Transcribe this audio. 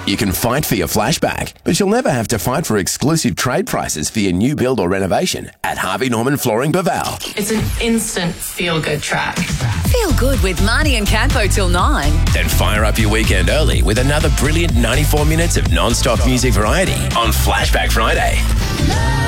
You can fight for your flashback, but you'll never have to fight for exclusive trade prices for your new build or renovation at Harvey Norman Flooring Baval. It's an instant feel-good track. Feel good with Marnie and Campo till 9. Then fire up your weekend early with another brilliant 94 minutes of non-stop music variety on Flashback Friday.